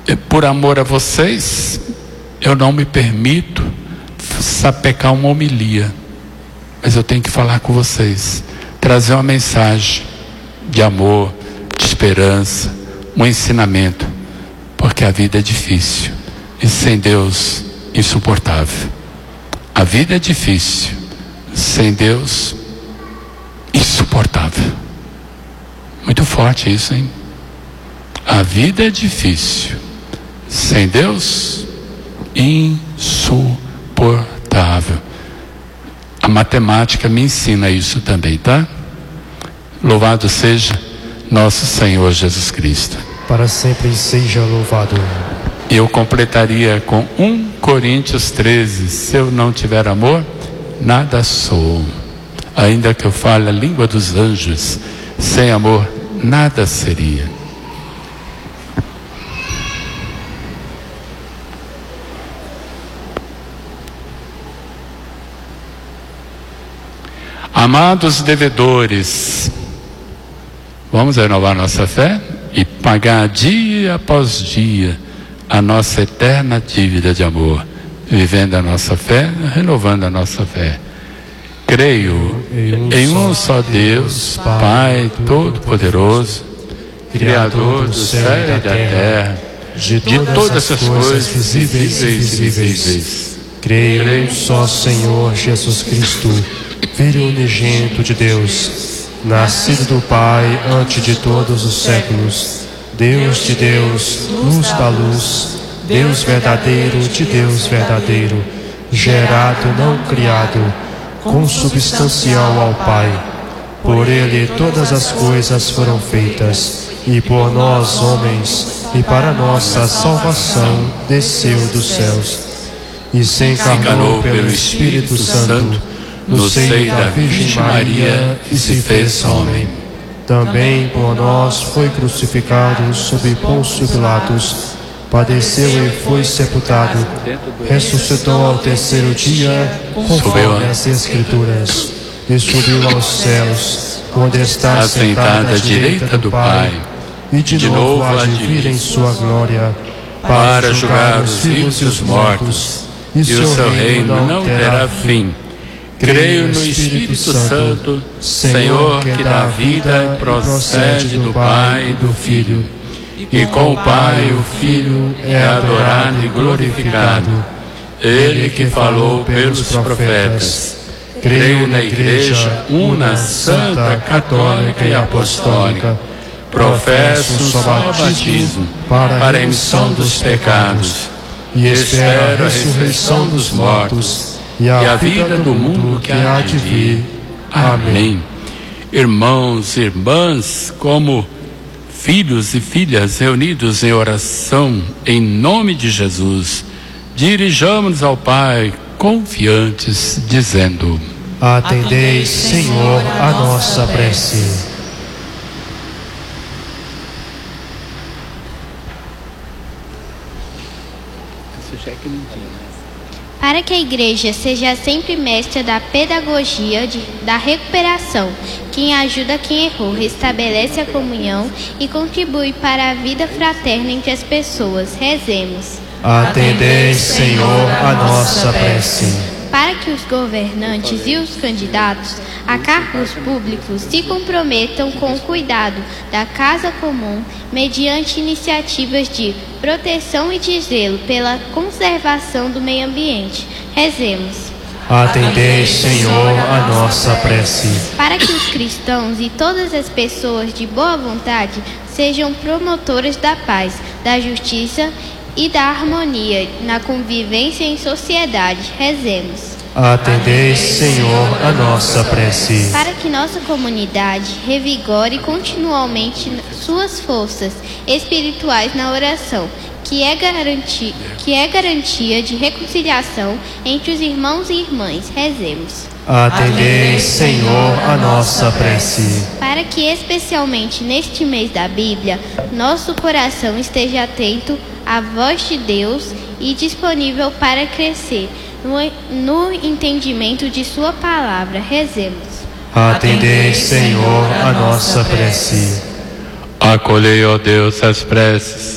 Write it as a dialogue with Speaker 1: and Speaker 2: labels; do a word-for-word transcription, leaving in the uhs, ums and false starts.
Speaker 1: por amor a vocês, eu não me permito sapecar uma homilia, mas eu tenho que falar com vocês, trazer uma mensagem de amor, de esperança, um ensinamento, porque a vida é difícil e sem Deus insuportável. A vida é difícil, sem Deus insuportável. Muito forte isso, hein? A vida é difícil, sem Deus insuportável. A matemática me ensina isso também, tá? Louvado seja nosso Senhor Jesus Cristo.
Speaker 2: Para sempre seja louvado.
Speaker 1: Eu completaria com um Coríntios treze: se eu não tiver amor, nada sou. Ainda que eu fale a língua dos anjos, sem amor nada seria. Amados devedores, vamos renovar nossa fé e pagar dia após dia a nossa eterna dívida de amor, vivendo a nossa fé, renovando a nossa fé. Creio em um só Deus, Pai Todo-Poderoso, Criador do céu e da terra, de todas as coisas visíveis e invisíveis.
Speaker 2: Creio em um só Senhor Jesus Cristo, Filho unigênito de Deus, nascido do Pai antes de todos os séculos, Deus de Deus, luz da luz, Deus verdadeiro de Deus verdadeiro, gerado, não criado, consubstancial ao Pai. Por Ele todas as coisas foram feitas, e por nós, homens, e para nossa salvação, desceu dos céus, e se encarnou pelo Espírito Santo, no seio da Virgem Maria, e se fez homem. Também por nós foi crucificado sob Pôncio Pilatos, padeceu e foi sepultado, ressuscitou ao terceiro dia, conforme as Escrituras, e subiu aos céus, onde está sentado à direita do Pai, e de novo há de vir em sua glória, para julgar os vivos e os mortos, e o seu reino não terá fim. Creio no Espírito Santo, Senhor, que dá vida e procede do Pai e do Filho, e com o Pai o Filho é adorado e glorificado, Ele que falou pelos profetas. Creio na Igreja una, santa, católica e apostólica. Professo um só batismo para a remissão dos pecados, e espero a ressurreição dos mortos e a vida do mundo que há de vir. Amém. Irmãos e irmãs, como filhos e filhas reunidos em oração, em nome de Jesus, dirijamos-nos ao Pai confiantes, dizendo: atendei, Senhor, a nossa prece.
Speaker 3: Para que a Igreja seja sempre mestra da pedagogia, de, da recuperação, quem ajuda quem errou, restabelece a comunhão e contribui para a vida fraterna entre as pessoas. Rezemos.
Speaker 2: Atendei, Senhor, a nossa prece.
Speaker 3: Para que os governantes e os candidatos a cargos públicos se comprometam com o cuidado da casa comum, mediante iniciativas de proteção e de zelo pela conservação do meio ambiente. Rezemos.
Speaker 2: Atendei, Senhor, a nossa prece.
Speaker 3: Para que os cristãos e todas as pessoas de boa vontade sejam promotores da paz, da justiça e da harmonia na convivência em sociedade. Rezemos.
Speaker 2: Atendei, Senhor, a nossa prece.
Speaker 3: Para que nossa comunidade revigore continuamente suas forças espirituais na oração, que é, garantia, que é garantia de reconciliação entre os irmãos e irmãs. Rezemos.
Speaker 2: Atendei, Senhor, a nossa prece.
Speaker 3: Para que, especialmente neste mês da Bíblia, nosso coração esteja atento à voz de Deus e disponível para crescer no, no entendimento de sua palavra. Rezemos.
Speaker 2: Atendei, Senhor, a nossa prece.
Speaker 1: Acolhei, ó Deus, as preces